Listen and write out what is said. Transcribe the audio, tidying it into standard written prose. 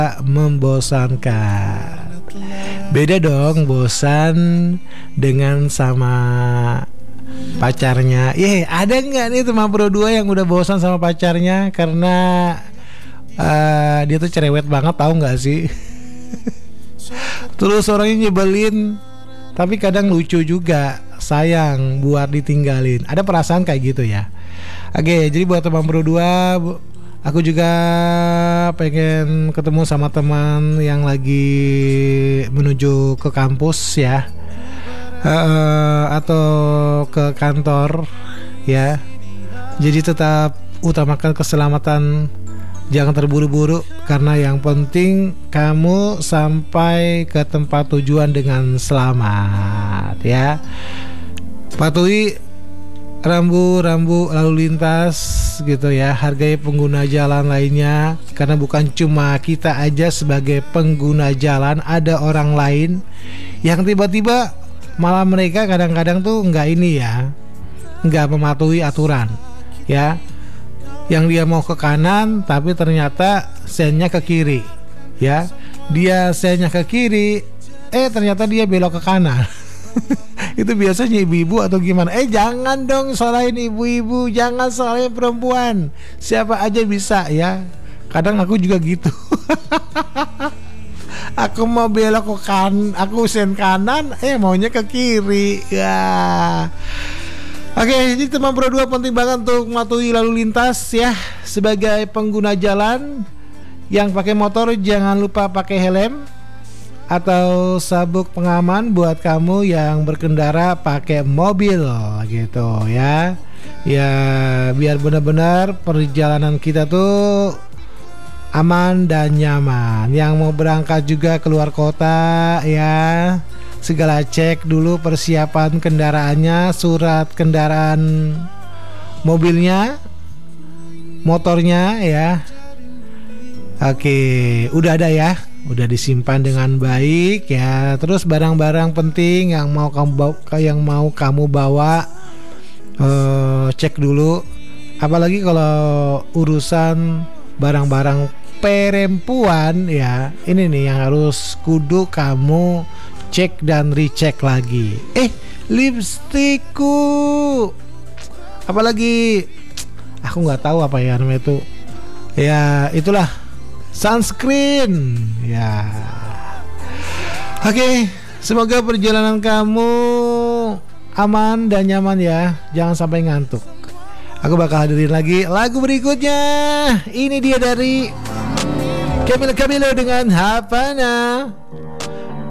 membosankan. Beda dong bosan dengan sama pacarnya. Ada nggak nih teman Pro 2 yang udah bosan sama pacarnya karena dia tuh cerewet banget, tahu nggak sih? Terus orangnya nyebelin, tapi kadang lucu juga, sayang buat ditinggalin. Ada perasaan kayak gitu ya. Oke, jadi buat teman Pro 2, aku juga pengen ketemu sama teman yang lagi menuju ke kampus ya, atau ke kantor ya. Jadi tetap utamakan keselamatan, jangan terburu-buru, karena yang penting kamu sampai ke tempat tujuan dengan selamat ya. Patuhi rambu-rambu lalu lintas gitu ya. Hargai pengguna jalan lainnya, karena bukan cuma kita aja sebagai pengguna jalan, ada orang lain yang tiba-tiba malah mereka kadang-kadang tuh nggak mematuhi aturan ya. Yang dia mau ke kanan tapi ternyata sennya ke kiri ya. Dia sennya ke kiri, ternyata dia belok ke kanan. Itu biasanya ibu-ibu atau gimana? Jangan dong salahin ibu-ibu, jangan salahin perempuan. Siapa aja bisa ya. Kadang aku juga gitu. Aku mau belok ke kanan, aku sen kanan, maunya ke kiri ya. Oke, jadi teman Pro 2 penting banget untuk mematuhi lalu lintas ya. Sebagai pengguna jalan yang pakai motor, jangan lupa pakai helm atau sabuk pengaman buat kamu yang berkendara pakai mobil gitu ya. Ya, biar benar-benar perjalanan kita tuh aman dan nyaman. Yang mau berangkat juga keluar kota ya, segala cek dulu persiapan kendaraannya, surat kendaraan mobilnya, motornya ya. Oke, udah ada ya, udah disimpan dengan baik ya. Terus barang-barang penting yang mau kamu bawa, cek dulu. Apalagi kalau urusan barang-barang perempuan ya, ini nih yang harus kudu kamu cek dan recheck lagi. Lipstikku, apalagi aku nggak tahu apa ya namanya itu ya, itulah sunscreen ya. Oke, semoga perjalanan kamu aman dan nyaman ya, jangan sampai ngantuk. Aku bakal hadirin lagi lagu berikutnya. Ini dia dari Camila Cabello dengan Havana.